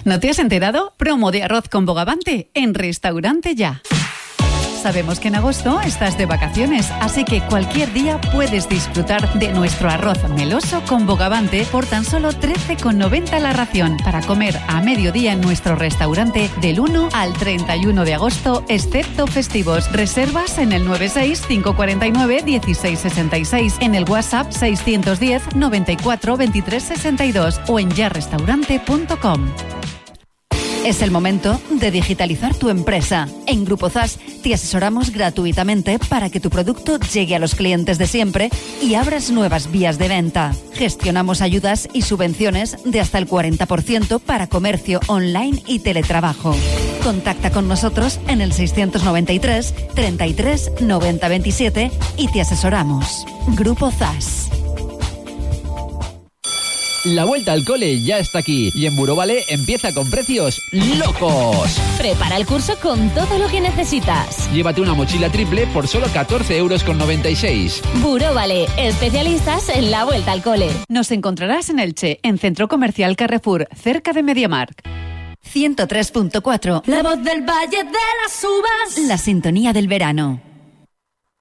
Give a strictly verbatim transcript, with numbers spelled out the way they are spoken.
¿No te has enterado? Promo de arroz con bogavante en Restaurante Ya. Sabemos que en agosto estás de vacaciones, así que cualquier día puedes disfrutar de nuestro arroz meloso con bogavante por tan solo trece con noventa la ración para comer a mediodía en nuestro restaurante del uno al treinta y uno de agosto, excepto festivos. Reservas en el nueve seis cinco cuatro nueve uno seis seis seis, en el WhatsApp seiscientos diez noventa y cuatro veintitrés sesenta y dos o en yarestaurante punto com. Es el momento de digitalizar tu empresa. En Grupo Zas te asesoramos gratuitamente para que tu producto llegue a los clientes de siempre y abras nuevas vías de venta. Gestionamos ayudas y subvenciones de hasta el cuarenta por ciento para comercio online y teletrabajo. Contacta con nosotros en el seiscientos noventa y tres treinta y tres noventa veintisiete y te asesoramos. Grupo Zas. La vuelta al cole ya está aquí y en Burovale empieza con precios locos. Prepara el curso con todo lo que necesitas. Llévate una mochila triple por solo catorce euros con noventa y seis. Burovale, especialistas en la vuelta al cole. Nos encontrarás en Elche, en Centro Comercial Carrefour, cerca de MediaMarkt. ciento tres punto cuatro. La voz del Valle de las Uvas. La sintonía del verano.